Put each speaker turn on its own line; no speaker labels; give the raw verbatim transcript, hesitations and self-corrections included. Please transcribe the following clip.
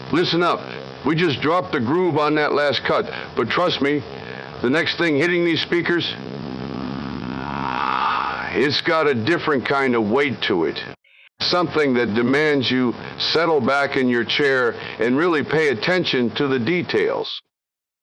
Listen up. We just dropped the groove on that last cut, but trust me, the next thing hitting these speakers, it's got a different kind of weight to it. Something that demands you settle back in your chair and really pay attention to the details.